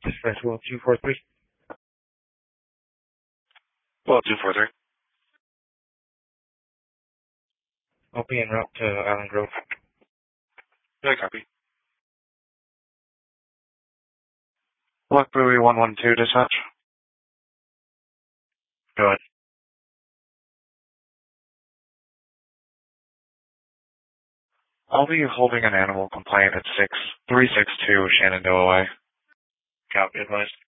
Dispatch Will 243. Will 243. I'll be en route to Island Grove. Yeah, copy. Black Buoy 112, dispatch. Go ahead. I'll be holding an animal complaint at 6362 Shenandoah Way. Copy, advised.